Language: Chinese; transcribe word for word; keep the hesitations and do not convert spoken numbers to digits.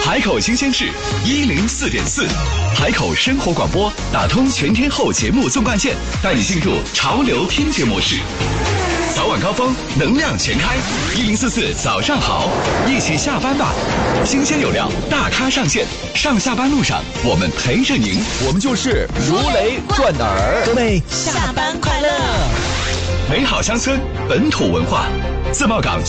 海口新鲜事一零四点四，海口生活广播打通全天候节目纵贯线，带你进入潮流听觉模式。早晚高峰，能量全开，一零四四早上好，一起下班吧。新鲜有料，大咖上线，上下班路上我们陪着您， 我们就是如雷贯耳。 各位下班快乐！ 美好乡村，本土文化，自贸港